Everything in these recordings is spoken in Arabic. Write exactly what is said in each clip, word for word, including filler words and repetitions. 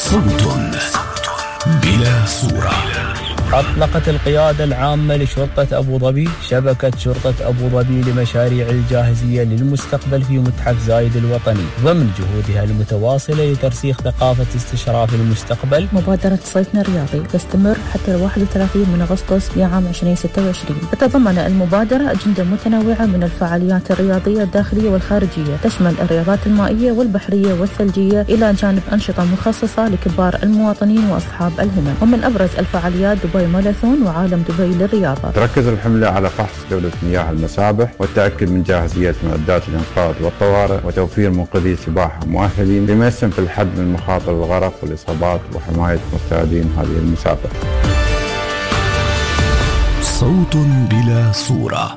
صوت بلا صورة. أطلقت القيادة العامة لشرطة أبو ظبي شبكة شرطة أبو ظبي لمشاريع الجاهزية للمستقبل في متحف زايد الوطني ضمن جهودها المتواصلة لترسيخ ثقافة استشراف المستقبل. مبادرة صيفنا الرياضي تستمر حتى واحد وثلاثين من أغسطس لعام ألفين وستة وعشرين. تتضمن المبادرة أجندة متنوعة من الفعاليات الرياضية الداخلية والخارجية، تشمل الرياضات المائية والبحرية والثلجية إلى جانب أنشطة مخصصة لكبار المواطنين وأصحاب الهمم. ومن أبرز الفعاليات دبي ماراثون وعالم دبي للرياضة. تركز الحملة على فحص جودة مياه المسابح والتأكد من جاهزية معدات الإنقاذ والطوارئ وتوفير منقذي سباحة مؤهلين بما يسهم في الحد من مخاطر الغرق والإصابات وحماية مرتادين هذه المسابقة. صوت بلا صورة.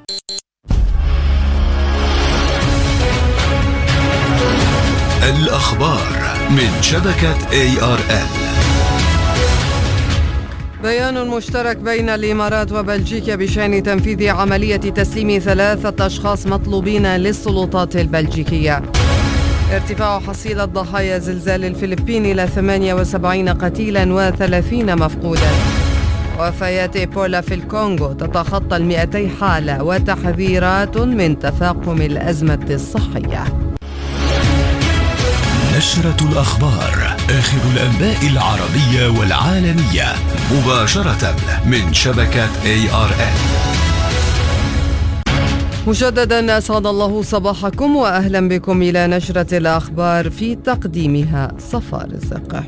الأخبار من شبكة إيه آر إل. بيان مشترك بين الإمارات وبلجيكا بشأن تنفيذ عملية تسليم ثلاثة أشخاص مطلوبين للسلطات البلجيكية. ارتفاع حصيلة ضحايا زلزال الفلبين إلى ثمانية وسبعين قتيلا وثلاثين مفقودا. وفيات إيبولا في الكونغو تتخطى المئتي حالة وتحذيرات من تفاقم الأزمة الصحية. نشرة الأخبار، آخر الأنباء العربية والعالمية مباشرة من شبكة إيه آر إل. مجددا أسعد الله صباحكم وأهلا بكم إلى نشرة الأخبار في تقديمها صفاء رزق.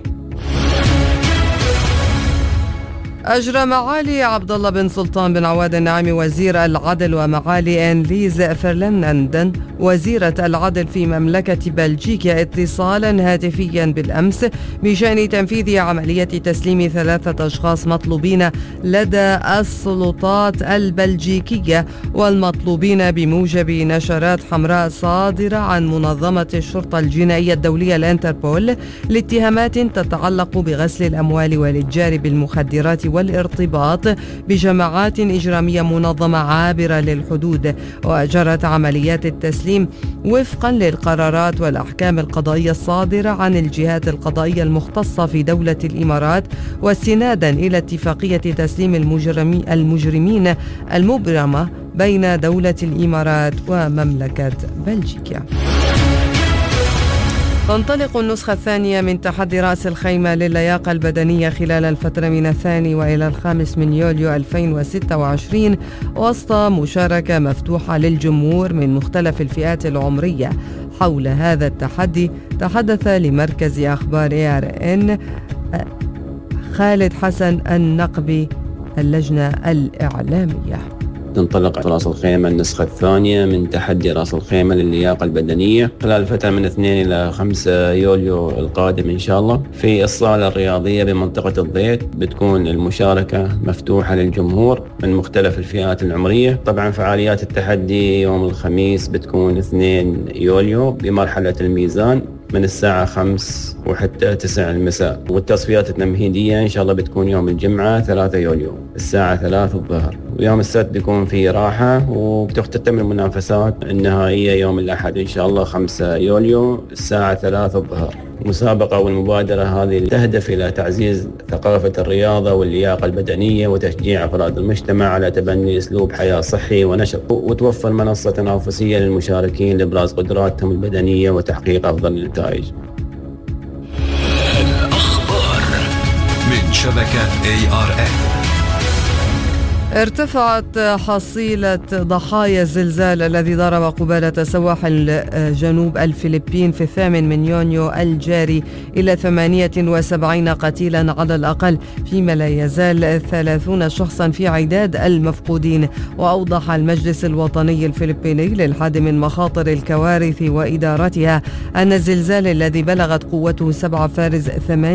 أجرى معالي عبد الله بن سلطان بن عواد النعيمي وزير العدل ومعالي إنليز فرلاندن وزيرة العدل في مملكة بلجيكا اتصالا هاتفيا بالأمس بشأن تنفيذ عملية تسليم ثلاثة أشخاص مطلوبين لدى السلطات البلجيكية والمطلوبين بموجب نشرات حمراء صادرة عن منظمة الشرطة الجنائية الدولية الانتربول لاتهامات تتعلق بغسل الأموال والإتجار بالمخدرات والارتباط بجماعات إجرامية منظمة عابرة للحدود. وأجرت عمليات التسليم وفقا للقرارات والأحكام القضائية الصادرة عن الجهات القضائية المختصة في دولة الإمارات واستنادا إلى اتفاقية تسليم المجرمي المجرمين المبرمة بين دولة الإمارات ومملكة بلجيكا. تنطلق النسخة الثانية من تحدي رأس الخيمة للياقة البدنية خلال الفترة من الثاني وإلى الخامس من يوليو ألفين وستة وعشرين وسط مشاركة مفتوحة للجمهور من مختلف الفئات العمرية. حول هذا التحدي تحدث لمركز أخبار إيه آر إن خالد حسن النقبي اللجنة الإعلامية. تنطلق رأس الخيمة النسخة الثانية من تحدي رأس الخيمة للياقة البدنية خلال الفترة من اثنين إلى خمسة يوليو القادم إن شاء الله في الصالة الرياضية بمنطقة الضيط. بتكون المشاركة مفتوحة للجمهور من مختلف الفئات العمرية. طبعا فعاليات التحدي يوم الخميس بتكون اثنين يوليو بمرحلة الميزان من الساعة خمس وحتى تسع المساء، والتصفيات التمهيدية إن شاء الله بتكون يوم الجمعة ثلاثة يوليو الساعة ثلاث الظهر، ويوم السبت بيكون في راحة وبتختتم المنافسات النهائية يوم الأحد إن شاء الله خمسة يوليو الساعة ثلاث الظهر. مسابقة والمبادرة هذه تهدف إلى تعزيز ثقافة الرياضة واللياقة البدنية وتشجيع أفراد المجتمع على تبني أسلوب حياة صحي ونشط، وتوفر منصة تنافسية للمشاركين لإبراز قدراتهم البدنية وتحقيق أفضل النتائج. الأخبار من شبكة إيه آر إل. ارتفعت حصيلة ضحايا الزلزال الذي ضرب قبالة سواحل جنوب الفلبين في الثامن من يونيو الجاري إلى ثمانية وسبعين قتيلا على الأقل، فيما لا يزال ثلاثون شخصا في عداد المفقودين. وأوضح المجلس الوطني الفلبيني للحد من مخاطر الكوارث وإدارتها أن الزلزال الذي بلغت قوته سبعة فاصلة ثمانية